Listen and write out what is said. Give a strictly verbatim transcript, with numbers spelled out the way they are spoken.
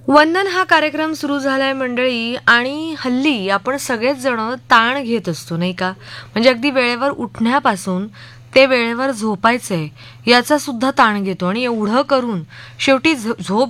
वंदन हा कार्यक्रम सुरू झालाय मंडळी, आणि हल्ली आपण सगळेच जण ताण घेत असतो नाही का. म्हणजे अगदी वेळेवर उठण्यापासून ते वेळेवर झोपायचंय याचा सुद्धा ताण घेतो, आणि एवढं करून शेवटी झ- झोप